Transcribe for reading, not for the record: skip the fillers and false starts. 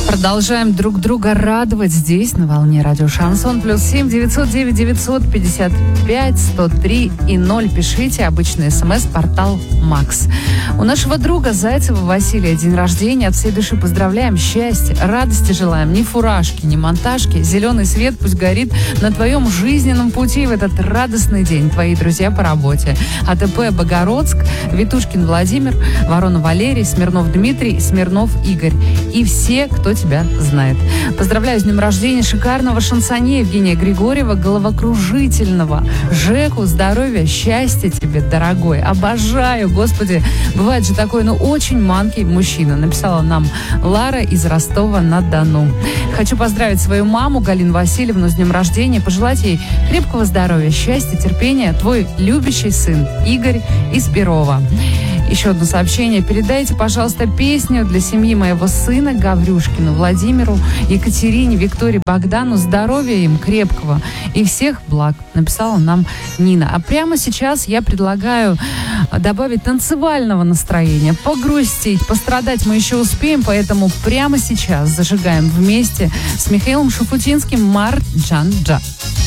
Продолжаем друг друга радовать здесь, на волне радио Шансон. +7 909 955 103 и 0. Пишите обычный смс-портал Макс. У нашего друга Зайцева Василия день рождения. От всей души поздравляем. Счастья, радости желаем. Ни фуражки, ни монтажки. Зеленый свет пусть горит на твоем жизненном пути в этот радостный день. Твои друзья по работе. АТП Богородск, Витушкин Владимир, Ворона Валерий, Смирнов Дмитрий, Смирнов Игорь. И все, кто тебя знает. Поздравляю с днем рождения шикарного шансонье Евгения Григорьева, головокружительного. Жеку, здоровья, счастья тебе, дорогой. Обожаю, господи. Бывает же такой, очень манкий мужчина. Написала нам Лара из Ростова-на-Дону. Хочу поздравить свою маму Галину Васильевну с днем рождения. Пожелать ей крепкого здоровья, счастья, терпения. Твой любящий сын Игорь из Перова. Еще одно сообщение. Передайте, пожалуйста, песню для семьи моего сына Гаврюшкину, Владимиру, Екатерине, Виктории, Богдану. Здоровья им крепкого и всех благ. Написала нам Нина. А прямо сейчас я предлагаю добавить танцевального настроения, погрустить, пострадать мы еще успеем, поэтому прямо сейчас зажигаем вместе с Михаилом Шуфутинским «Марджанджа».